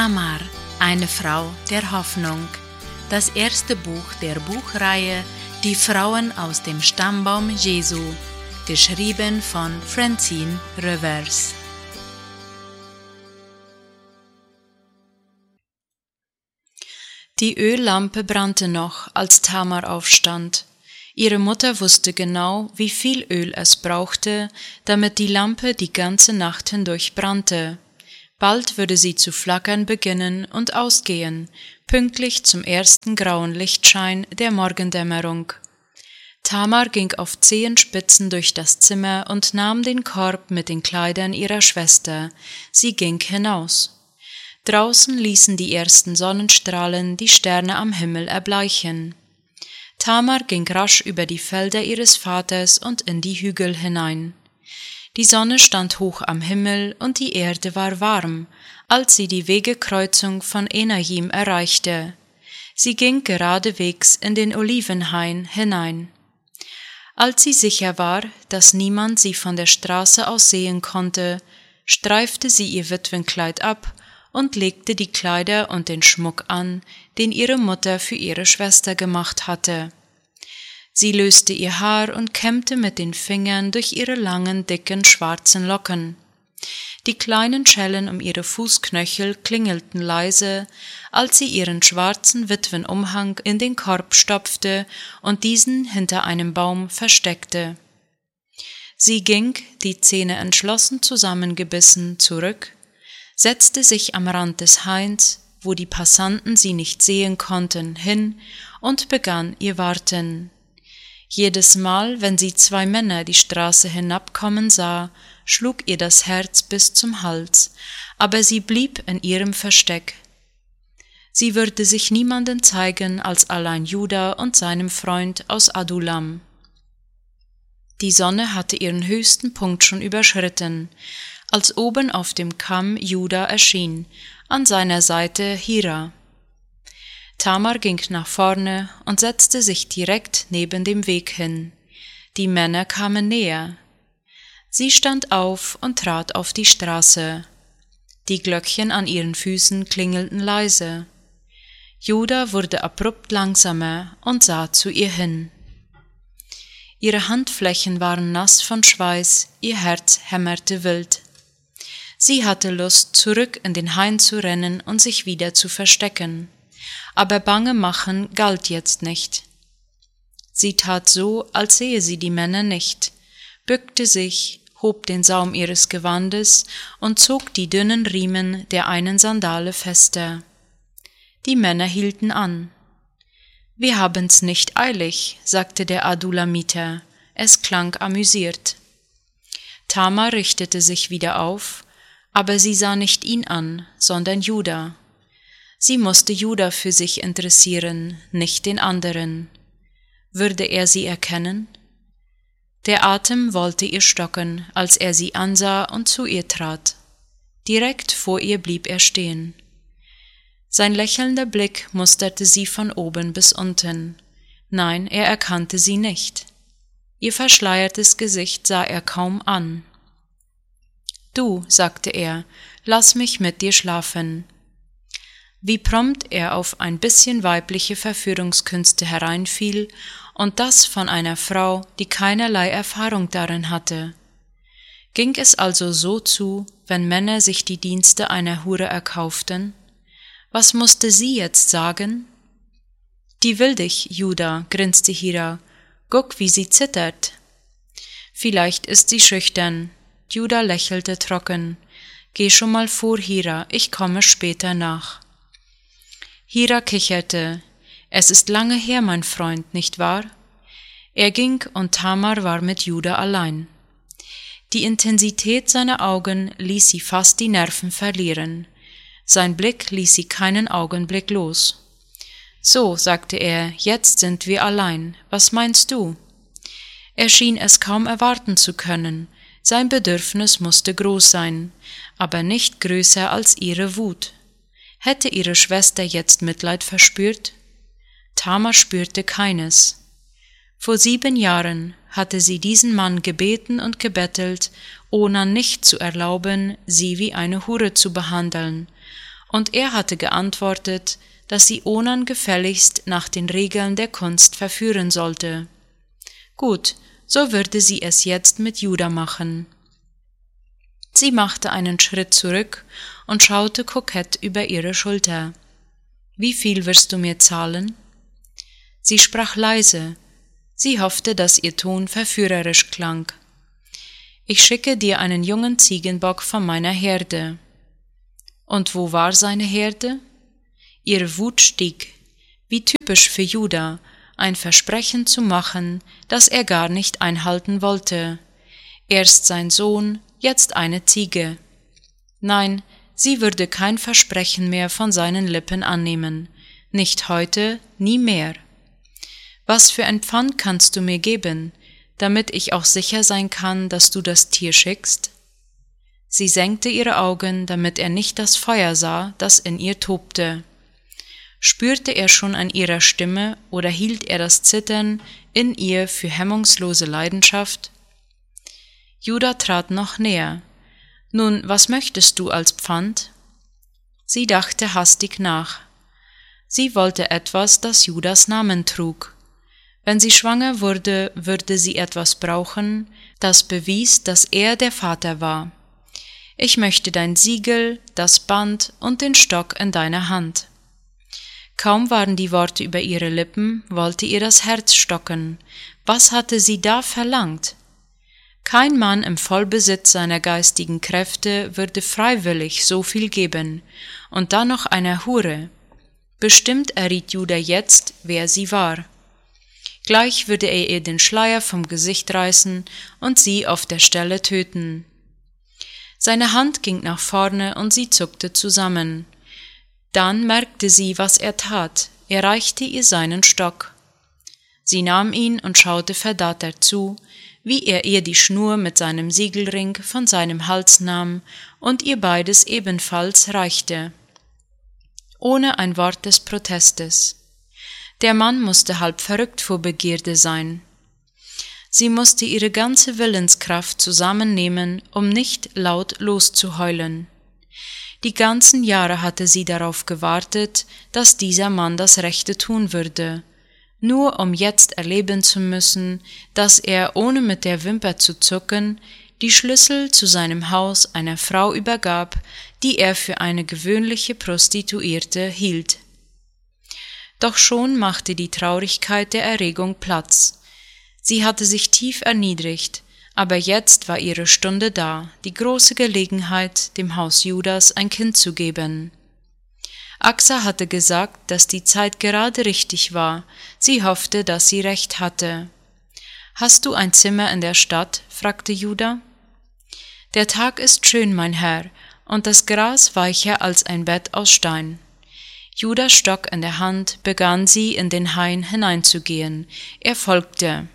Tamar, eine Frau der Hoffnung. Das erste Buch der Buchreihe Die Frauen aus dem Stammbaum Jesu, geschrieben von Francine Revers. Die Öllampe brannte noch, als Tamar aufstand. Ihre Mutter wusste genau, wie viel Öl es brauchte, damit die Lampe die ganze Nacht hindurch brannte. Bald würde sie zu flackern beginnen und ausgehen, pünktlich zum ersten grauen Lichtschein der Morgendämmerung. Tamar ging auf Zehenspitzen durch das Zimmer und nahm den Korb mit den Kleidern ihrer Schwester. Sie ging hinaus. Draußen ließen die ersten Sonnenstrahlen die Sterne am Himmel erbleichen. Tamar ging rasch über die Felder ihres Vaters und in die Hügel hinein. Die Sonne stand hoch am Himmel und die Erde war warm, als sie die Wegekreuzung von Enajim erreichte. Sie ging geradewegs in den Olivenhain hinein. Als sie sicher war, dass niemand sie von der Straße aus sehen konnte, streifte sie ihr Witwenkleid ab und legte die Kleider und den Schmuck an, den ihre Mutter für ihre Schwester gemacht hatte. Sie löste ihr Haar und kämmte mit den Fingern durch ihre langen, dicken, schwarzen Locken. Die kleinen Schellen um ihre Fußknöchel klingelten leise, als sie ihren schwarzen Witwenumhang in den Korb stopfte und diesen hinter einem Baum versteckte. Sie ging, die Zähne entschlossen zusammengebissen, zurück, setzte sich am Rand des Hains, wo die Passanten sie nicht sehen konnten, hin und begann ihr Warten. Jedes Mal, wenn sie zwei Männer die Straße hinabkommen sah, schlug ihr das Herz bis zum Hals, aber sie blieb in ihrem Versteck. Sie würde sich niemanden zeigen als allein Juda und seinem Freund aus Adullam. Die Sonne hatte ihren höchsten Punkt schon überschritten, als oben auf dem Kamm Juda erschien, an seiner Seite Hira. Tamar ging nach vorne und setzte sich direkt neben dem Weg hin. Die Männer kamen näher. Sie stand auf und trat auf die Straße. Die Glöckchen an ihren Füßen klingelten leise. Juda wurde abrupt langsamer und sah zu ihr hin. Ihre Handflächen waren nass von Schweiß, ihr Herz hämmerte wild. Sie hatte Lust, zurück in den Hain zu rennen und sich wieder zu verstecken. Aber Bange machen galt jetzt nicht. Sie tat so, als sehe sie die Männer nicht, bückte sich, hob den Saum ihres Gewandes und zog die dünnen Riemen der einen Sandale fester. Die Männer hielten an. »Wir haben's nicht eilig«, sagte der Adulamiter. Es klang amüsiert. Tamar richtete sich wieder auf, aber sie sah nicht ihn an, sondern Juda. Sie musste Juda für sich interessieren, nicht den anderen. Würde er sie erkennen? Der Atem wollte ihr stocken, als er sie ansah und zu ihr trat. Direkt vor ihr blieb er stehen. Sein lächelnder Blick musterte sie von oben bis unten. Nein, er erkannte sie nicht. Ihr verschleiertes Gesicht sah er kaum an. »Du«, sagte er, »lass mich mit dir schlafen.« Wie prompt er auf ein bisschen weibliche Verführungskünste hereinfiel, und das von einer Frau, die keinerlei Erfahrung darin hatte. Ging es also so zu, wenn Männer sich die Dienste einer Hure erkauften? Was musste sie jetzt sagen? »Die will dich, Juda«, grinste Hira, »guck, wie sie zittert.« »Vielleicht ist sie schüchtern.« Juda lächelte trocken. »Geh schon mal vor, Hira, ich komme später nach.« Hira kicherte. »Es ist lange her, mein Freund, nicht wahr?« Er ging und Tamar war mit Juda allein. Die Intensität seiner Augen ließ sie fast die Nerven verlieren. Sein Blick ließ sie keinen Augenblick los. »So«, sagte er, »jetzt sind wir allein. Was meinst du?« Er schien es kaum erwarten zu können. Sein Bedürfnis musste groß sein, aber nicht größer als ihre Wut. Hätte ihre Schwester jetzt Mitleid verspürt? Tamar spürte keines. Vor 7 Jahren hatte sie diesen Mann gebeten und gebettelt, Onan nicht zu erlauben, sie wie eine Hure zu behandeln, Und er hatte geantwortet, dass sie Onan gefälligst nach den Regeln der Kunst verführen sollte. Gut, so würde sie es jetzt mit Juda machen. Sie machte einen Schritt zurück und schaute kokett über ihre Schulter. »Wie viel wirst du mir zahlen?« Sie sprach leise. Sie hoffte, dass ihr Ton verführerisch klang. »Ich schicke dir einen jungen Ziegenbock von meiner Herde.« Und wo war seine Herde? Ihre Wut stieg, wie typisch für Juda, ein Versprechen zu machen, das er gar nicht einhalten wollte. Erst sein Sohn, jetzt eine Ziege. Nein, sie würde kein Versprechen mehr von seinen Lippen annehmen, nicht heute, nie mehr. »Was für ein Pfand kannst du mir geben, damit ich auch sicher sein kann, dass du das Tier schickst?« Sie senkte ihre Augen, damit er nicht das Feuer sah, das in ihr tobte. Spürte er schon an ihrer Stimme oder hielt er das Zittern in ihr für hemmungslose Leidenschaft? Juda trat noch näher. »Nun, was möchtest du als Pfand?« Sie dachte hastig nach. Sie wollte etwas, das Judas Namen trug. Wenn sie schwanger wurde, würde sie etwas brauchen, das bewies, dass er der Vater war. »Ich möchte dein Siegel, das Band und den Stock in deiner Hand.« Kaum waren die Worte über ihre Lippen, wollte ihr das Herz stocken. Was hatte sie da verlangt? Kein Mann im Vollbesitz seiner geistigen Kräfte würde freiwillig so viel geben, und dann noch einer Hure. Bestimmt erriet Juda jetzt, wer sie war. Gleich würde er ihr den Schleier vom Gesicht reißen und sie auf der Stelle töten. Seine Hand ging nach vorne und sie zuckte zusammen. Dann merkte sie, was er tat. Er reichte ihr seinen Stock. Sie nahm ihn und schaute verdattert zu, wie er ihr die Schnur mit seinem Siegelring von seinem Hals nahm und ihr beides ebenfalls reichte. Ohne ein Wort des Protestes. Der Mann musste halb verrückt vor Begierde sein. Sie musste ihre ganze Willenskraft zusammennehmen, um nicht laut loszuheulen. Die ganzen Jahre hatte sie darauf gewartet, dass dieser Mann das Rechte tun würde, nur um jetzt erleben zu müssen, dass er, ohne mit der Wimper zu zucken, die Schlüssel zu seinem Haus einer Frau übergab, die er für eine gewöhnliche Prostituierte hielt. Doch schon machte die Traurigkeit der Erregung Platz. Sie hatte sich tief erniedrigt, aber jetzt war ihre Stunde da, die große Gelegenheit, dem Haus Judas ein Kind zu geben. Axa hatte gesagt, dass die Zeit gerade richtig war, sie hoffte, dass sie recht hatte. »Hast du ein Zimmer in der Stadt?« fragte Juda. »Der Tag ist schön, mein Herr, und das Gras weicher als ein Bett aus Stein.« Judas Stock in der Hand begann sie in den Hain hineinzugehen. Er folgte.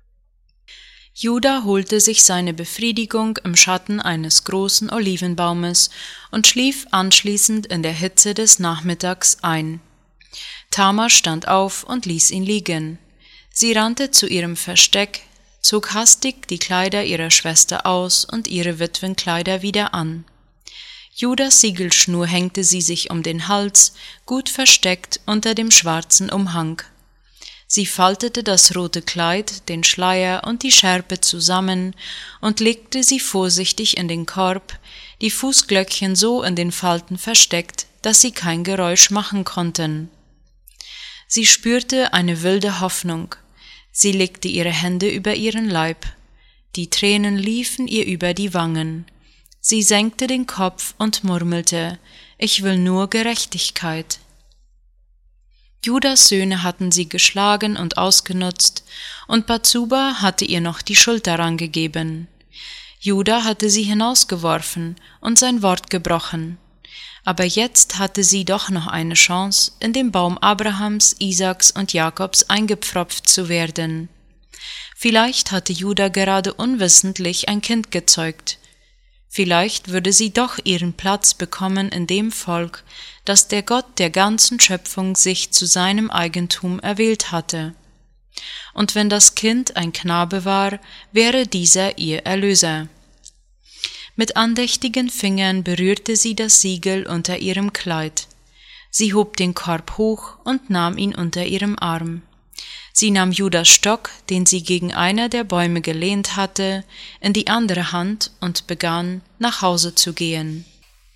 Juda holte sich seine Befriedigung im Schatten eines großen Olivenbaumes und schlief anschließend in der Hitze des Nachmittags ein. Tamar stand auf und ließ ihn liegen. Sie rannte zu ihrem Versteck, zog hastig die Kleider ihrer Schwester aus und ihre Witwenkleider wieder an. Judas Siegelschnur hängte sie sich um den Hals, gut versteckt unter dem schwarzen Umhang. Sie faltete das rote Kleid, den Schleier und die Schärpe zusammen und legte sie vorsichtig in den Korb, die Fußglöckchen so in den Falten versteckt, dass sie kein Geräusch machen konnten. Sie spürte eine wilde Hoffnung. Sie legte ihre Hände über ihren Leib. Die Tränen liefen ihr über die Wangen. Sie senkte den Kopf und murmelte: »Ich will nur Gerechtigkeit.« Judas Söhne hatten sie geschlagen und ausgenutzt, und Batsuba hatte ihr noch die Schuld daran gegeben. Juda hatte sie hinausgeworfen und sein Wort gebrochen. Aber jetzt hatte sie doch noch eine Chance, in den Baum Abrahams, Isaaks und Jakobs eingepfropft zu werden. Vielleicht hatte Juda gerade unwissentlich ein Kind gezeugt. Vielleicht würde sie doch ihren Platz bekommen in dem Volk, das der Gott der ganzen Schöpfung sich zu seinem Eigentum erwählt hatte. Und wenn das Kind ein Knabe war, wäre dieser ihr Erlöser. Mit andächtigen Fingern berührte sie das Siegel unter ihrem Kleid. Sie hob den Korb hoch und nahm ihn unter ihrem Arm. Sie nahm Judas Stock, den sie gegen einer der Bäume gelehnt hatte, in die andere Hand und begann, nach Hause zu gehen.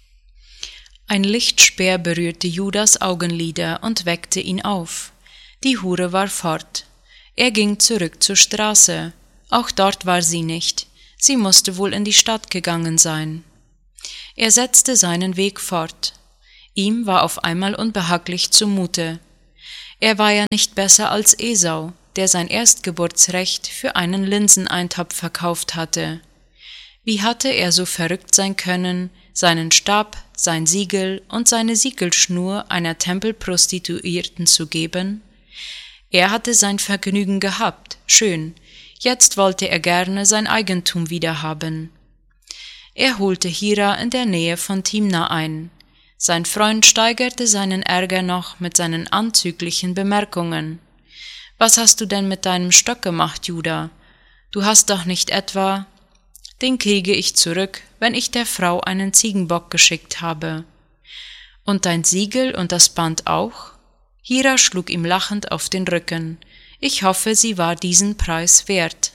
Ein Lichtspeer berührte Judas Augenlider und weckte ihn auf. Die Hure war fort. Er ging zurück zur Straße. Auch dort war sie nicht. Sie musste wohl in die Stadt gegangen sein. Er setzte seinen Weg fort. Ihm war auf einmal unbehaglich zumute. Er war ja nicht besser als Esau, der sein Erstgeburtsrecht für einen Linseneintopf verkauft hatte. Wie hatte er so verrückt sein können, seinen Stab, sein Siegel und seine Siegelschnur einer Tempelprostituierten zu geben? Er hatte sein Vergnügen gehabt, schön, jetzt wollte er gerne sein Eigentum wiederhaben. Er holte Hira in der Nähe von Timna ein. Sein Freund steigerte seinen Ärger noch mit seinen anzüglichen Bemerkungen. »Was hast du denn mit deinem Stock gemacht, Juda? Du hast doch nicht etwa...« »Den kriege ich zurück, wenn ich der Frau einen Ziegenbock geschickt habe.« »Und dein Siegel und das Band auch?« Hira schlug ihm lachend auf den Rücken. »Ich hoffe, sie war diesen Preis wert.«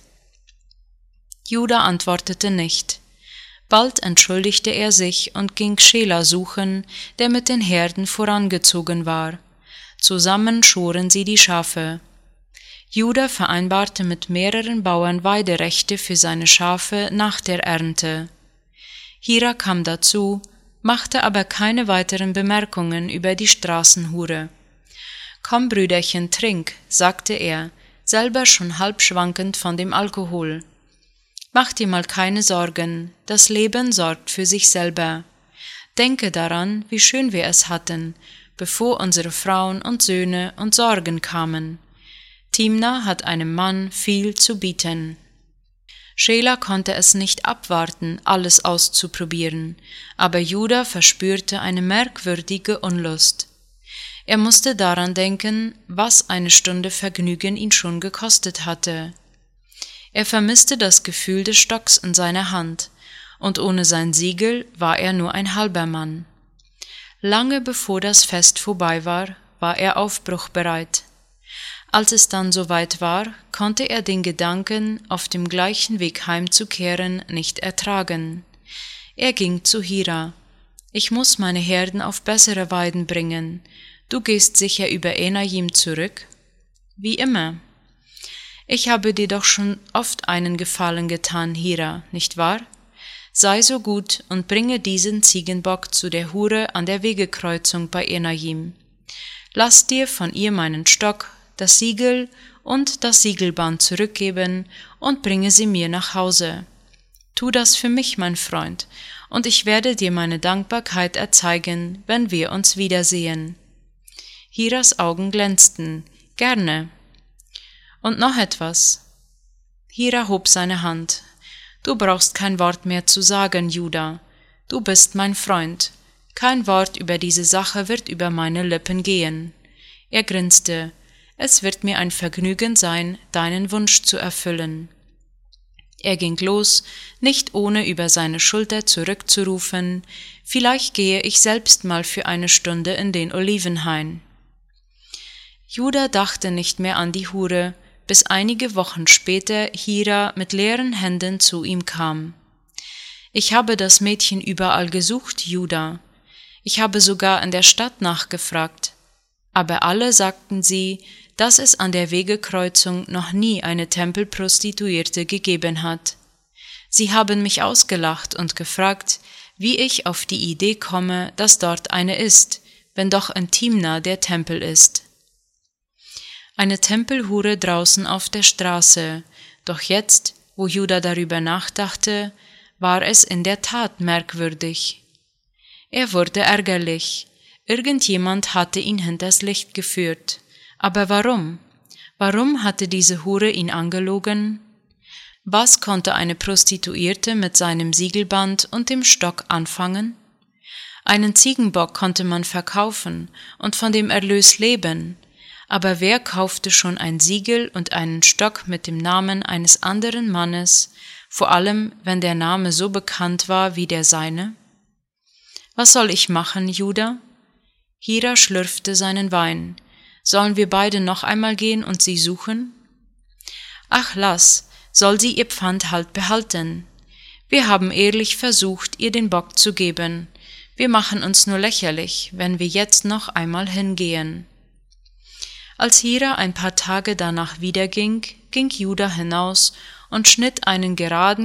Juda antwortete nicht. Bald entschuldigte er sich und ging Schela suchen, der mit den Herden vorangezogen war. Zusammen schoren sie die Schafe. Juda vereinbarte mit mehreren Bauern Weiderechte für seine Schafe nach der Ernte. Hira kam dazu, machte aber keine weiteren Bemerkungen über die Straßenhure. »Komm, Brüderchen, trink«, sagte er, selber schon halb schwankend von dem Alkohol. »Mach dir mal keine Sorgen, das Leben sorgt für sich selber. Denke daran, wie schön wir es hatten, bevor unsere Frauen und Söhne und Sorgen kamen. Timna hat einem Mann viel zu bieten.« Schela konnte es nicht abwarten, alles auszuprobieren, aber Juda verspürte eine merkwürdige Unlust. Er musste daran denken, was eine Stunde Vergnügen ihn schon gekostet hatte. Er vermisste das Gefühl des Stocks in seiner Hand, und ohne sein Siegel war er nur ein halber Mann. Lange bevor das Fest vorbei war, war er aufbruchbereit. Als es dann soweit war, konnte er den Gedanken, auf dem gleichen Weg heimzukehren, nicht ertragen. Er ging zu Hira. »Ich muss meine Herden auf bessere Weiden bringen. Du gehst sicher über Enajim zurück?« »Wie immer.« »Ich habe dir doch schon oft einen Gefallen getan, Hira, nicht wahr? Sei so gut und bringe diesen Ziegenbock zu der Hure an der Wegekreuzung bei Enajim. Lass dir von ihr meinen Stock, das Siegel und das Siegelband zurückgeben und bringe sie mir nach Hause. Tu das für mich, mein Freund, und ich werde dir meine Dankbarkeit erzeigen, wenn wir uns wiedersehen.« Hiras Augen glänzten. »Gerne.« »Und noch etwas.« Hira hob seine Hand. »Du brauchst kein Wort mehr zu sagen, Juda. Du bist mein Freund. Kein Wort über diese Sache wird über meine Lippen gehen.« Er grinste. »Es wird mir ein Vergnügen sein, deinen Wunsch zu erfüllen.« Er ging los, nicht ohne über seine Schulter zurückzurufen, »Vielleicht gehe ich selbst mal für eine Stunde in den Olivenhain.« Juda dachte nicht mehr an die Hure, bis einige Wochen später Hira mit leeren Händen zu ihm kam. »Ich habe das Mädchen überall gesucht, Juda. Ich habe sogar in der Stadt nachgefragt. Aber alle sagten sie, dass es an der Wegekreuzung noch nie eine Tempelprostituierte gegeben hat. Sie haben mich ausgelacht und gefragt, wie ich auf die Idee komme, dass dort eine ist, wenn doch in Timna der Tempel ist.« Eine Tempelhure draußen auf der Straße, doch jetzt, wo Juda darüber nachdachte, war es in der Tat merkwürdig. Er wurde ärgerlich. Irgendjemand hatte ihn hinters Licht geführt. Aber warum? Warum hatte diese Hure ihn angelogen? Was konnte eine Prostituierte mit seinem Siegelband und dem Stock anfangen? Einen Ziegenbock konnte man verkaufen und von dem Erlös leben, aber wer kaufte schon ein Siegel und einen Stock mit dem Namen eines anderen Mannes, vor allem, wenn der Name so bekannt war wie der seine? Was soll ich machen, Judah? Hira schlürfte seinen Wein. Sollen wir beide noch einmal gehen und sie suchen? Ach, lass, soll sie ihr Pfand halt behalten. Wir haben ehrlich versucht, ihr den Bock zu geben. Wir machen uns nur lächerlich, wenn wir jetzt noch einmal hingehen. Als Hira ein paar Tage danach wiederging, ging Judah hinaus und schnitt einen geraden